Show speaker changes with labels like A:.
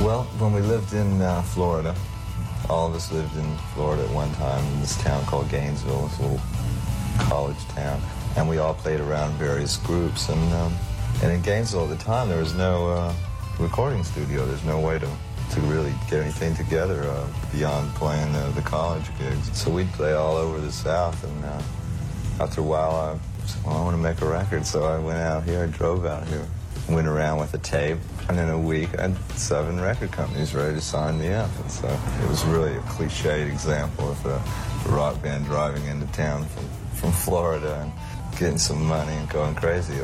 A: Well, when we lived in Florida, all of us lived in Florida at one time in this town called Gainesville, this little college town, and we all played around various groups. And in Gainesville at the time, there was no recording studio. There's no way to really get anything together beyond playing the college gigs. So we'd play all over the South, and after a while, I said, well, I want to make a record. So I went out here, I drove out here, went around with a tape, and in a week, I had 7 record companies ready to sign me up. And so it was really a cliched example of a rock band driving into town from Florida and getting some money and going crazy.